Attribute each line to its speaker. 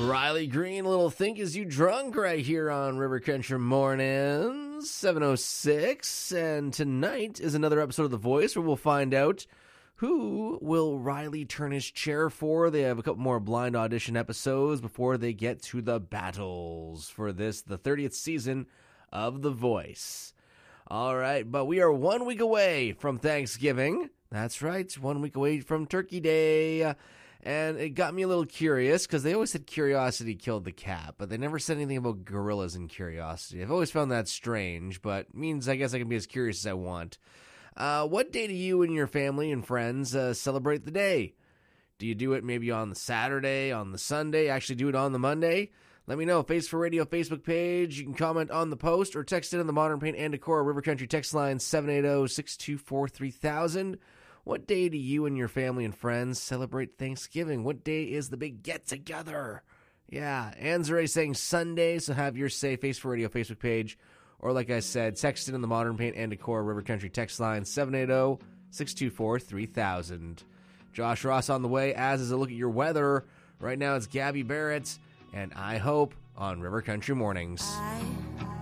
Speaker 1: Riley Green, Little Think Is You Drunk right here on River Country Mornings, 7:06. And tonight is another episode of The Voice where we'll find out who will Riley turn his chair for. They have a couple more blind audition episodes before they get to the battles for this, the 30th season of The Voice. All right, but we are 1 week away from Thanksgiving. That's right, 1 week away from Turkey Day. And it got me a little curious because they always said curiosity killed the cat, but they never said anything about gorillas and curiosity. I've always found that strange, but it means I guess I can be as curious as I want. What day do you and your family and friends celebrate the day? Do you do it maybe on the Saturday, on the Sunday, actually do it on the Monday? Let me know. Face for Radio Facebook page. You can comment on the post or text it on the Modern Paint and Decor River Country text line 780-624-3000. What day do you and your family and friends celebrate Thanksgiving? What day is the big get-together? Yeah, Anzare saying Sunday, so have your say. Face for Radio Facebook page. Or like I said, text it in the Modern Paint and Decor River Country text line 780-624-3000. Josh Ross on the way, as is a look at your weather. Right now it's Gabby Barrett and I Hope on River Country Mornings.
Speaker 2: I